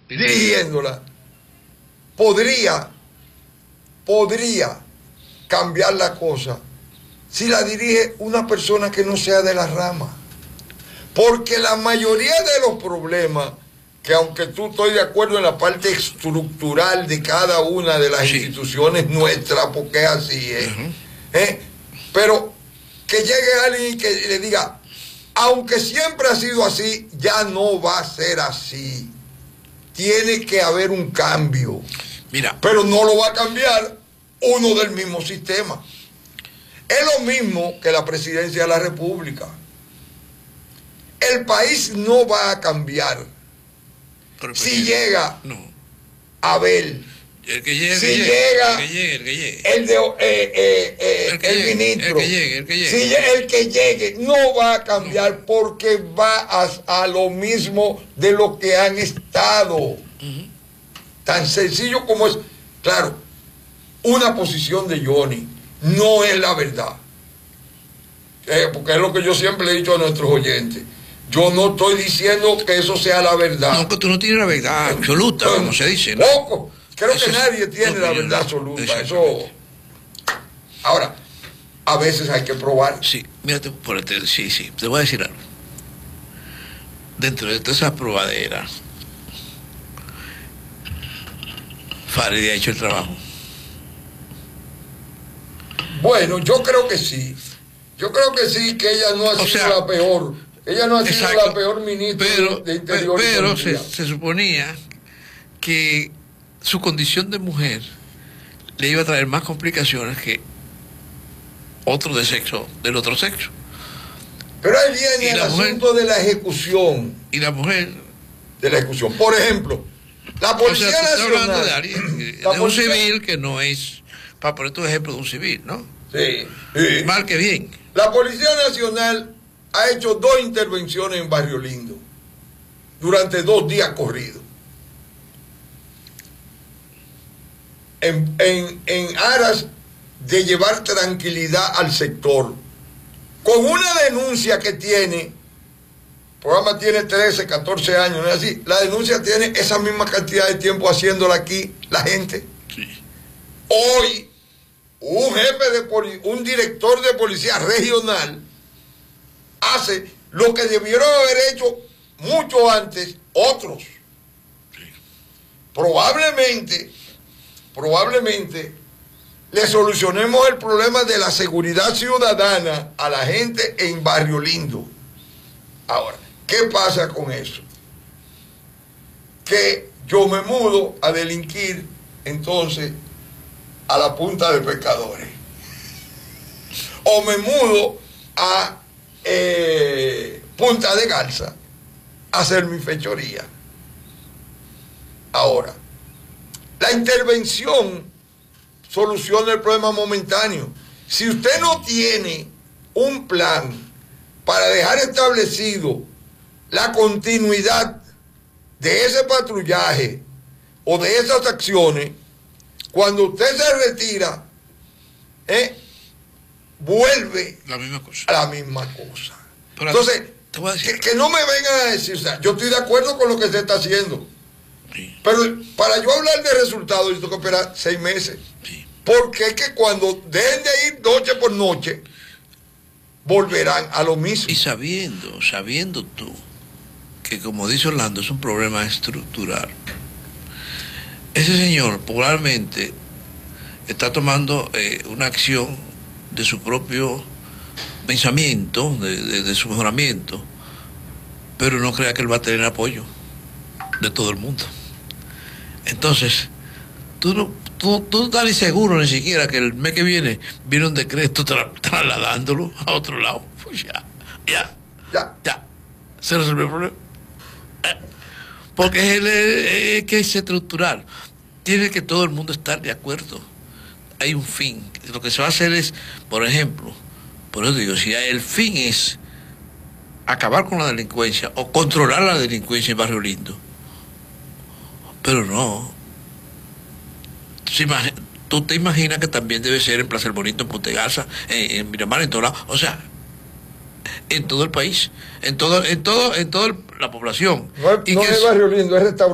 dirigiéndola, podría cambiar la cosa si la dirige una persona que no sea de la rama. Porque la mayoría de los problemas, que aunque tú estoy de acuerdo en la parte estructural de cada una de las instituciones nuestras, porque es así, pero que llegue alguien y que le diga, aunque siempre ha sido así, ya no va a ser así. Tiene que haber un cambio. Mira. Pero no lo va a cambiar uno del mismo sistema. Es lo mismo que la presidencia de la República. El país no va a cambiar si llega Abel. El que llegue, si llega el ministro, el que llegue. si el que llegue no va a cambiar porque va a lo mismo de lo que han estado. Tan sencillo como es. Claro, una posición de Johnny no es la verdad, porque es lo que yo siempre le he dicho a nuestros oyentes. Yo no estoy diciendo que eso sea la verdad. No, que tú no tienes la verdad absoluta, como se dice, ¿no? Poco. Creo eso que nadie tiene la verdad absoluta. Eso. Ahora, a veces hay que probar. Sí, mírate, sí, te voy a decir algo. Dentro de todas esas probaderas, Farideh ha hecho el trabajo. Bueno, yo creo que sí. Yo creo que sí, que ella no ha sido la peor. Ella no ha sido la peor ministra de Interior. Pero se suponía que su condición de mujer le iba a traer más complicaciones que otro del otro sexo. Pero ahí viene el asunto de la ejecución. Y la mujer... De la ejecución. Por ejemplo, la Policía Nacional... hablando de alguien, de un civil que no es... Para poner tu ejemplo de un civil, ¿no? Sí. Mal que bien. La Policía Nacional ha hecho 2 intervenciones en Barrio Lindo durante 2 días corridos. En aras de llevar tranquilidad al sector. Con una denuncia que tiene, el programa tiene 13, 14 años, ¿no es así? La denuncia tiene esa misma cantidad de tiempo haciéndola aquí la gente. Sí. Hoy, un director de policía regional hace lo que debieron haber hecho mucho antes otros. Sí. Probablemente le solucionemos el problema de la seguridad ciudadana a la gente en Barrio Lindo. Ahora, ¿qué pasa con eso? Que yo me mudo a delinquir entonces a la Punta de Pescadores, o me mudo a Punta de Garza a hacer mi fechoría. Ahora, la intervención soluciona el problema momentáneo. Si usted no tiene un plan para dejar establecido la continuidad de ese patrullaje o de esas acciones, cuando usted se retira, vuelve la misma cosa. A la misma cosa. Pero entonces, te voy a decir, que no me vengan a decir, o sea, yo estoy de acuerdo con lo que se está haciendo, sí, pero para yo hablar de resultados, yo tengo que esperar 6 meses. Sí. Porque es que cuando dejen de ir noche por noche, volverán a lo mismo. Y sabiendo tú que, como dice Orlando, es un problema estructural, ese señor probablemente está tomando una acción de su propio pensamiento, de su mejoramiento, pero no crea que él va a tener apoyo de todo el mundo. Entonces, tú no estás ni seguro ni siquiera que el mes que viene un decreto trasladándolo a otro lado. Pues ya. Se resolvió el problema. Porque es que es estructural. Tiene que todo el mundo estar de acuerdo. Hay un fin. Lo que se va a hacer es, por ejemplo, por eso digo, si el fin es acabar con la delincuencia o controlar la delincuencia en Barrio Lindo, pero no. Tú te imaginas que también debe ser en Plaza El Bonito, en Punta Garza, en Miramar, en todos lados, o sea, en todo el país, en toda la población. No es Barrio Lindo, es restaurante.